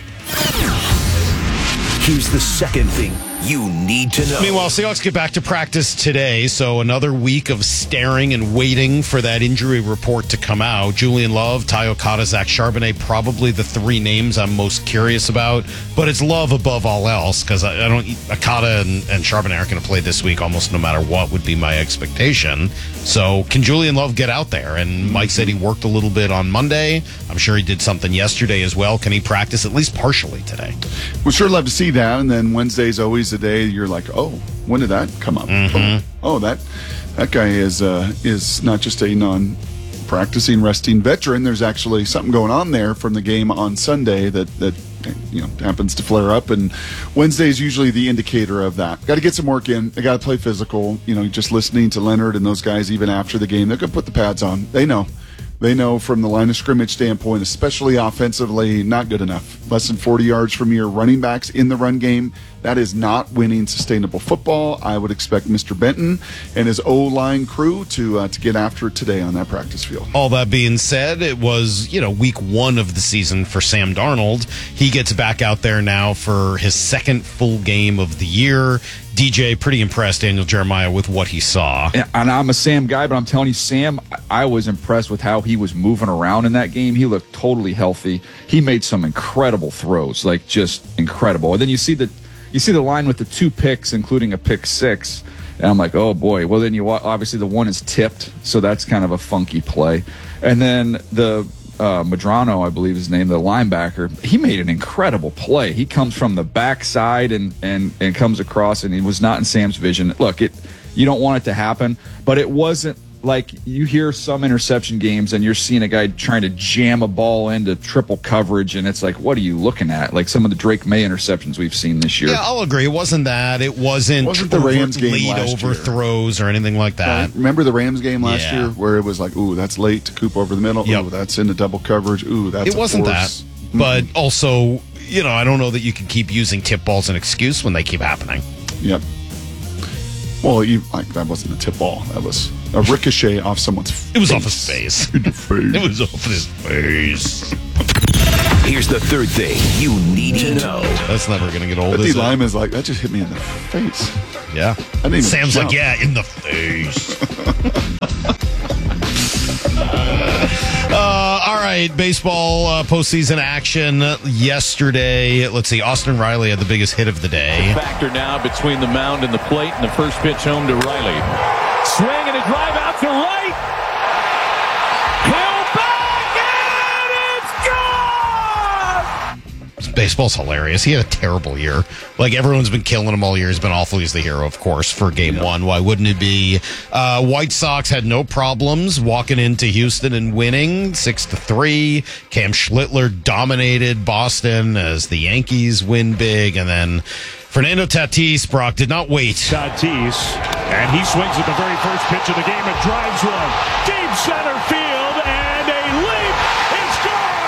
Here's the second thing you need to know. Meanwhile, Seahawks get back to practice today, so another week of staring and waiting for that injury report to come out. Julian Love, Ty Okada, Zach Charbonnet, probably the three names I'm most curious about, but it's Love above all else, because I, I don't. Okada and, and Charbonnet aren't going to play this week almost no matter what would be my expectation. So can Julian Love get out there? And Mike said he worked a little bit on Monday. I'm sure he did something yesterday as well. Can he practice at least partially today? We'd sure love to see that. And then Wednesday's always the day you're like, oh, when did that come up? Mm-hmm. Oh, oh, that that guy is uh, is not just a non-practicing, resting veteran. There's actually something going on there from the game on Sunday that that you know happens to flare up. And Wednesday is usually the indicator of that. Got to get some work in. They got to play physical. You know, just listening to Leonard and those guys even after the game, they're going to put the pads on. They know. They know from the line of scrimmage standpoint, especially offensively, not good enough. Less than forty yards from your running backs in the run game. That is not winning sustainable football. I would expect Mister Benton and his O-line crew to uh, to get after it today on that practice field. All that being said, it was, you know, week one of the season for Sam Darnold. He gets back out there now for his second full game of the year. D J, pretty impressed, Daniel Jeremiah, with what he saw. And I'm a Sam guy, but I'm telling you, Sam, I was impressed with how he was moving around in that game. He looked totally healthy. He made some incredible throws, like just incredible. And then you see the you see the line with the two picks, including a pick six. And I'm like, oh boy. Well, then you wa- obviously the one is tipped, so that's kind of a funky play. And then the uh, Medrano, I believe his name, the linebacker, he made an incredible play. He comes from the backside and and and comes across, and he was not in Sam's vision. Look, it you don't want it to happen, but it wasn't. Like, you hear some interception games and you're seeing a guy trying to jam a ball into triple coverage, and it's like, what are you looking at? Like some of the Drake May interceptions we've seen this year. Yeah, I'll agree. It wasn't that. It wasn't, It wasn't the Rams game lead last overthrows or anything like that. Right. Remember the Rams game last Yeah. year where it was like, ooh, that's late to Coop over the middle. Yep. Ooh, that's into double coverage. Ooh, that's It a wasn't force. that. But also, you know, I don't know that you can keep using tip balls as an excuse when they keep happening. Yep. Well, you, like that wasn't a tip ball. That was a ricochet off someone's face. It was off his face. It was off his face. Here's the third thing you need to know. That's never going to get old, But is the it? lineman's like, that just hit me in the face. Yeah. I didn't even Sam's jump. like, yeah, in the face. uh, all right, baseball uh, postseason action yesterday. Let's see, Austin Riley had the biggest hit of the day. Factor now between the mound and the plate, and the first pitch home to Riley. Swing and a drive out to right. Hill back, and it's gone! Baseball's hilarious. He had a terrible year. Like, everyone's been killing him all year. He's been awful. He's the hero, of course, for game yeah. one. Why wouldn't it be? Uh, White Sox had no problems walking into Houston and winning six to three. Cam Schlittler dominated Boston as the Yankees win big. And then Fernando Tatis, Brock, did not wait. Tatis, and he swings at the very first pitch of the game and drives one. Deep center field, and a leap. It's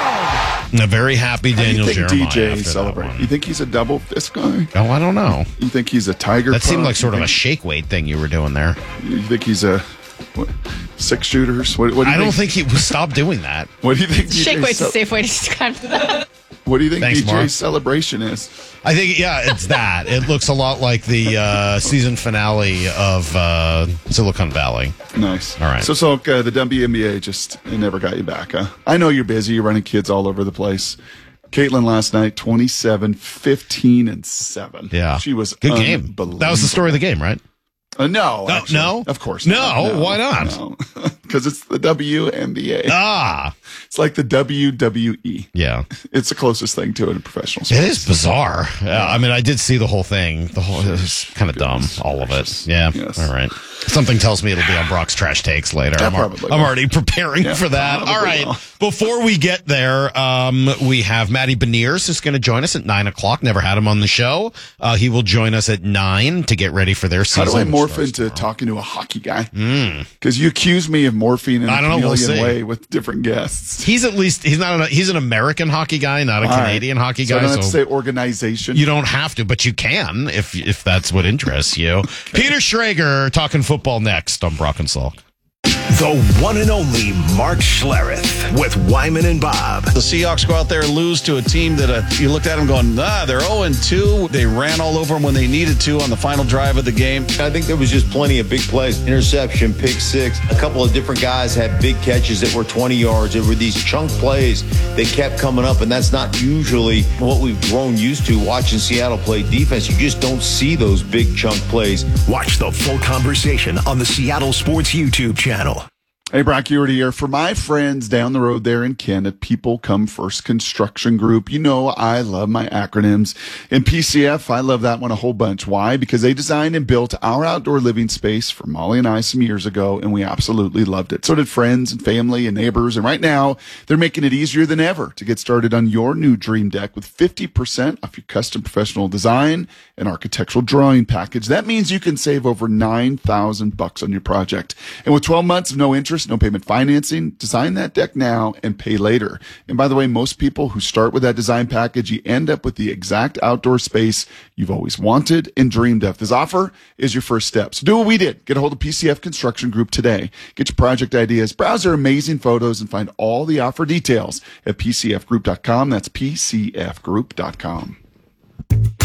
gone! A very happy Daniel How do you think Jeremiah. D J after that celebrate? one. You think he's a double fist guy? Oh, I don't know. You think he's a tiger? That seemed pup? like sort You of a think- shake weight thing you were doing there. You think he's a what, six shooters? What, what do you I don't think he stopped doing that. What do you think? Shake D J's weight's a ce- safe way to describe that. What do you think Thanks, D J's Mark. celebration is? I think, yeah, it's that. It looks a lot like the uh, season finale of uh, Silicon Valley. Nice. All right. So, so uh, the W N B A just it never got you back, huh? I know you're busy. You're running kids all over the place. Caitlin last night, twenty-seven, fifteen, and seven. Yeah. She was Good game. unbelievable. That was the story of the game, right? Uh, no, No, actually. no? Of course No, not. why not? Because it's the W N B A. Ah. It's like the W W E. Yeah. It's the closest thing to it in professional sports. It is bizarre. Yeah, I mean, I did see the whole thing. The whole it was kind of dumb, all of it. Yeah. Yes. All right. Something tells me it'll be on Brock's Trash Takes later. Yeah, I'm, al- probably I'm will. already preparing Yeah, for that. probably All right. will. Before we get there, um, we have Matty Beniers who's going to join us at nine o'clock. Never had him on the show. Uh, he will join us at nine to get ready for their How season. do I which morph starts into tomorrow. talking to a hocky guy? Mm. Because you accuse me of morphing in a I don't know, we'll chameleon see. way with different guests. He's at least he's not an, he's an American hockey guy, not a All right. Canadian hockey So I guy. don't have to so say organization. you don't have to, but you can if if that's what interests you. Peter Schrager talking football next on Brock and Salk. The one and only Mark Schlereth with Wyman and Bob. The Seahawks go out there and lose to a team that uh, you looked at them going, ah, they're oh and two. They ran all over them when they needed to on the final drive of the game. I think there was just plenty of big plays. Interception, pick six. A couple of different guys had big catches that were twenty yards. There were these chunk plays that kept coming up, and that's not usually what we've grown used to watching Seattle play defense. You just don't see those big chunk plays. Watch the full conversation on the Seattle Sports YouTube channel. Hey, Brock Ewart here. For my friends down the road there in Kent at People Come First Construction Group, you know I love my acronyms. In P C F, I love that one a whole bunch. Why? Because they designed and built our outdoor living space for Molly and I some years ago, and we absolutely loved it. So did friends and family and neighbors, and right now, they're making it easier than ever to get started on your new dream deck with fifty percent off your custom professional design and architectural drawing package. That means you can save over nine thousand bucks on your project. And with twelve months of no interest, no payment financing, design that deck now and pay later. And by the way, most people who start with that design package, you end up with the exact outdoor space you've always wanted and dreamed of. This offer is your first step. So do what we did. Get a hold of P C F Construction Group today. Get your project ideas, browse their amazing photos, and find all the offer details at p c f group dot com. That's p c f group dot com.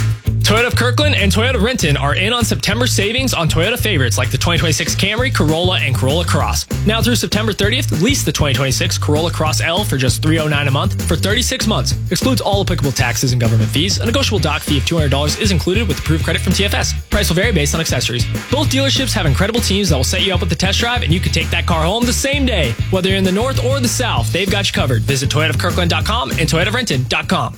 Toyota of Kirkland and Toyota of Renton are in on September savings on Toyota favorites like the twenty twenty-six Camry, Corolla, and Corolla Cross. Now through September thirtieth, lease the twenty twenty-six Corolla Cross L for just three hundred nine dollars a month for thirty-six months. Excludes all applicable taxes and government fees. A negotiable dock fee of two hundred dollars is included with approved credit from T F S. Price will vary based on accessories. Both dealerships have incredible teams that will set you up with the test drive, and you can take that car home the same day. Whether you're in the north or the south, they've got you covered. Visit Toyota of Kirkland dot com and Toyota of Renton dot com.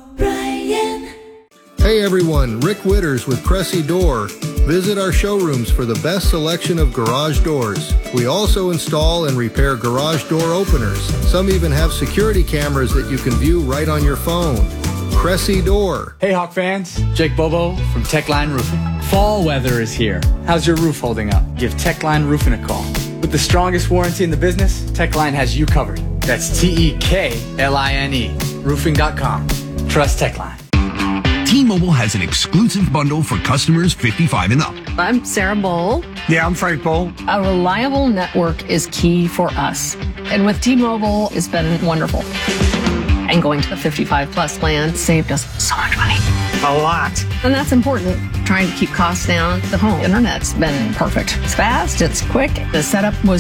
Hey everyone, Rick Witters with Cressy Door. Visit our showrooms for the best selection of garage doors. We also install and repair garage door openers. Some even have security cameras that you can view right on your phone. Cressy Door. Hey Hawk fans, Jake Bobo from Techline Roofing. Fall weather is here. How's your roof holding up? Give Techline Roofing a call. With the strongest warranty in the business, Techline has you covered. That's T E K L I N E, roofing dot com. Trust Techline. T-Mobile has an exclusive bundle for customers fifty-five and up. I'm Sarah Bowl. Yeah, I'm Frank Bowl. A reliable network is key for us. And with T-Mobile, it's been wonderful. And going to the fifty-five plus plan saved us so much money. A lot. And that's important. Trying to keep costs down. The home internet's been perfect. It's fast, it's quick. The setup was